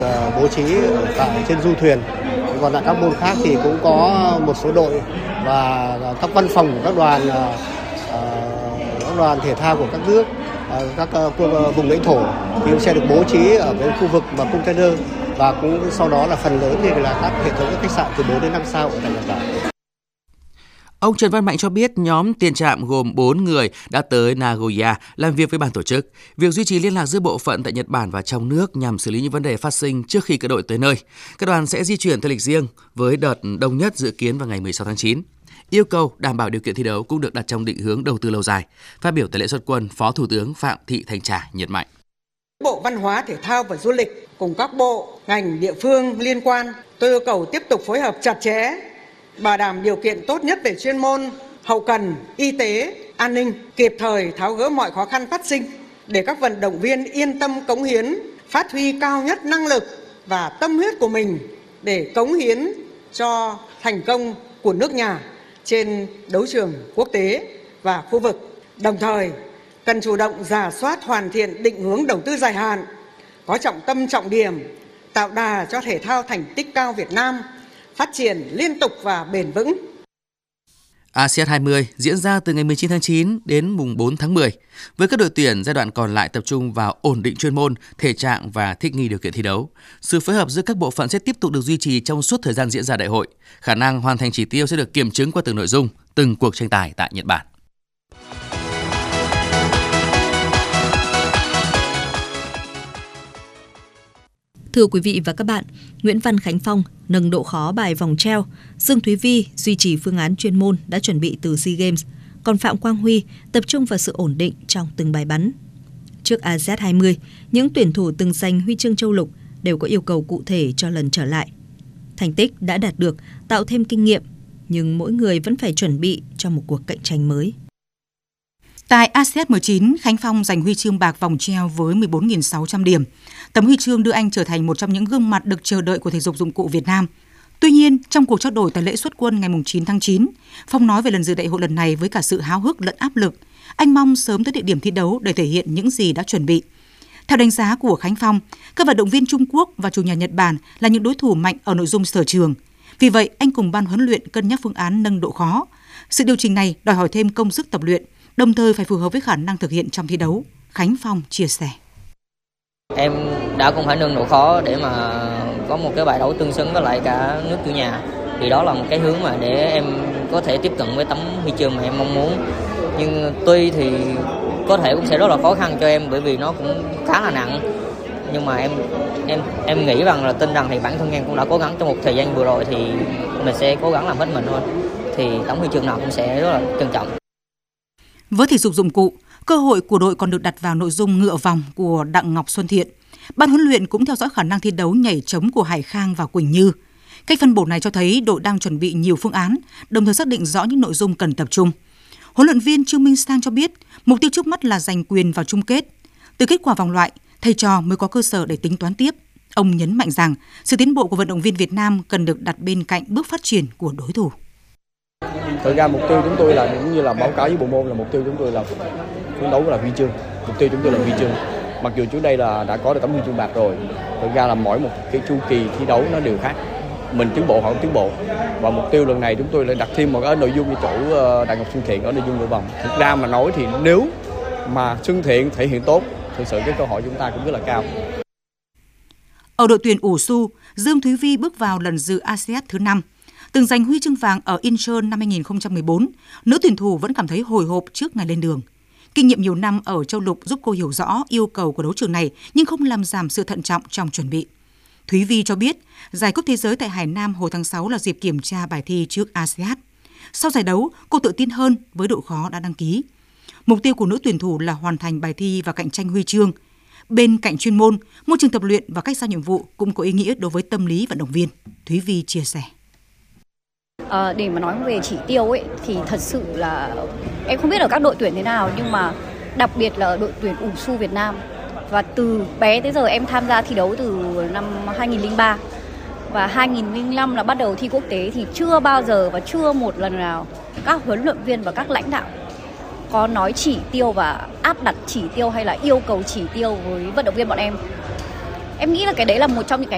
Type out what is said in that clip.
Bố trí tại trên du thuyền, còn lại các môn khác thì cũng có một số đội và các văn phòng của các đoàn thể thao của các nước, các vùng lãnh thổ thì sẽ được bố trí ở cái khu vực mà container, và cũng sau đó là phần lớn thì là các hệ thống các khách sạn từ 4 đến 5 sao ở tại Nhật Bản. Ông Trần Văn Mạnh cho biết nhóm tiền trạm gồm 4 người đã tới Nagoya làm việc với ban tổ chức. Việc duy trì liên lạc giữa bộ phận tại Nhật Bản và trong nước nhằm xử lý những vấn đề phát sinh trước khi các đội tới nơi. Các đoàn sẽ di chuyển theo lịch riêng với đợt đông nhất dự kiến vào ngày 16 tháng 9. Yêu cầu đảm bảo điều kiện thi đấu cũng được đặt trong định hướng đầu tư lâu dài. Phát biểu tại lễ xuất quân, Phó Thủ tướng Phạm Thị Thanh Trà nhấn mạnh. Bộ Văn hóa, Thể thao và Du lịch cùng các bộ, ngành, địa phương liên quan, tôi yêu cầu tiếp tục phối hợp chặt chẽ, bảo đảm điều kiện tốt nhất về chuyên môn, hậu cần, y tế, an ninh, kịp thời tháo gỡ mọi khó khăn phát sinh để các vận động viên yên tâm cống hiến, phát huy cao nhất năng lực và tâm huyết của mình để cống hiến cho thành công của nước nhà trên đấu trường quốc tế và khu vực. Đồng thời, cần chủ động rà soát hoàn thiện định hướng đầu tư dài hạn, có trọng tâm trọng điểm, tạo đà cho thể thao thành tích cao Việt Nam phát triển liên tục và bền vững. ASEAN 20 diễn ra từ ngày 19 tháng 9 đến mùng 4 tháng 10. Với các đội tuyển, giai đoạn còn lại tập trung vào ổn định chuyên môn, thể trạng và thích nghi điều kiện thi đấu. Sự phối hợp giữa các bộ phận sẽ tiếp tục được duy trì trong suốt thời gian diễn ra đại hội. Khả năng hoàn thành chỉ tiêu sẽ được kiểm chứng qua từng nội dung, từng cuộc tranh tài tại Nhật Bản. Thưa quý vị và các bạn, Nguyễn Văn Khánh Phong nâng độ khó bài vòng treo, Dương Thúy Vi duy trì phương án chuyên môn đã chuẩn bị từ SEA Games, còn Phạm Quang Huy tập trung vào sự ổn định trong từng bài bắn. Trước ASEAN 20, những tuyển thủ từng giành huy chương châu lục đều có yêu cầu cụ thể cho lần trở lại. Thành tích đã đạt được tạo thêm kinh nghiệm, nhưng mỗi người vẫn phải chuẩn bị cho một cuộc cạnh tranh mới. Tại ASEAN 19, Khánh Phong giành huy chương bạc vòng treo với 14.600 điểm. Tấm huy chương đưa anh trở thành một trong những gương mặt được chờ đợi của thể dục dụng cụ Việt Nam. Tuy nhiên, trong cuộc trao đổi tại lễ xuất quân ngày 9 tháng 9, Phong nói về lần dự đại hội lần này với cả sự háo hức lẫn áp lực. Anh mong sớm tới địa điểm thi đấu để thể hiện những gì đã chuẩn bị. Theo đánh giá của Khánh Phong, các vận động viên Trung Quốc và chủ nhà Nhật Bản là những đối thủ mạnh ở nội dung sở trường. Vì vậy, anh cùng ban huấn luyện cân nhắc phương án nâng độ khó. Sự điều chỉnh này đòi hỏi thêm công sức tập luyện, đồng thời phải phù hợp với khả năng thực hiện trong thi đấu. Khánh Phong chia sẻ. Em đã cũng phải nâng độ khó để mà có một cái bài đấu tương xứng với lại cả nước chủ nhà. Thì đó là một cái hướng mà để em có thể tiếp cận với tấm huy chương mà em mong muốn. Nhưng tuy thì có thể cũng sẽ rất là khó khăn cho em bởi vì nó cũng khá là nặng. Nhưng mà em nghĩ rằng là tin rằng thì bản thân em cũng đã cố gắng trong một thời gian vừa rồi thì mình sẽ cố gắng làm hết mình thôi. Thì tấm huy chương nào cũng sẽ rất là trân trọng. Với thể dục dụng cụ, cơ hội của đội còn được đặt vào nội dung ngựa vòng của Đặng Ngọc Xuân Thiện. Ban huấn luyện cũng theo dõi khả năng thi đấu nhảy trống của Hải Khang và Quỳnh Như. Cách phân bổ này cho thấy đội đang chuẩn bị nhiều phương án, đồng thời xác định rõ những nội dung cần tập trung. Huấn luyện viên Trương Minh Sang cho biết, mục tiêu trước mắt là giành quyền vào chung kết. Từ kết quả vòng loại, thầy trò mới có cơ sở để tính toán tiếp. Ông nhấn mạnh rằng, sự tiến bộ của vận động viên Việt Nam cần được đặt bên cạnh bước phát triển của đối thủ. Thực ra mục tiêu chúng tôi là cũng như là báo cáo với bộ môn là mục tiêu chúng tôi là phấn đấu là huy chương. Mục tiêu chúng tôi là huy chương. Mặc dù trước đây là đã có được tấm huy chương bạc rồi. Thực ra là mỗi một cái chu kỳ thi đấu nó đều khác. Mình tiến bộ họ cũng tiến bộ. Và mục tiêu lần này chúng tôi lại đặt thêm một cái nội dung như chỗ Đặng Ngọc Xuân Thiện ở nội dung ngựa vòng. Thực ra mà nói thì nếu mà Xuân Thiện thể hiện tốt, thực sự cái cơ hội chúng ta cũng rất là cao. Ở đội tuyển ủ su, Dương Thúy Vi bước vào lần dự ASEAN thứ 5. Từng giành huy chương vàng ở Incheon năm 2014, nữ tuyển thủ vẫn cảm thấy hồi hộp trước ngày lên đường. Kinh nghiệm nhiều năm ở châu lục giúp cô hiểu rõ yêu cầu của đấu trường này nhưng không làm giảm sự thận trọng trong chuẩn bị. Thúy Vi cho biết, giải cúp thế giới tại Hải Nam hồi tháng 6 là dịp kiểm tra bài thi trước ASEAN. Sau giải đấu, cô tự tin hơn với độ khó đã đăng ký. Mục tiêu của nữ tuyển thủ là hoàn thành bài thi và cạnh tranh huy chương. Bên cạnh chuyên môn, môi trường tập luyện và cách giao nhiệm vụ cũng có ý nghĩa đối với tâm lý vận động viên. Thúy Vi chia sẻ. Để mà nói về chỉ tiêu ấy thì thật sự là em không biết ở các đội tuyển thế nào, nhưng mà đặc biệt là ở đội tuyển ủ su Việt Nam, và từ bé tới giờ em tham gia thi đấu từ năm 2003 và 2005 là bắt đầu thi quốc tế, thì chưa bao giờ và chưa một lần nào các huấn luyện viên và các lãnh đạo có nói chỉ tiêu và áp đặt chỉ tiêu hay là yêu cầu chỉ tiêu với vận động viên bọn em. Em nghĩ là cái đấy là một trong những cái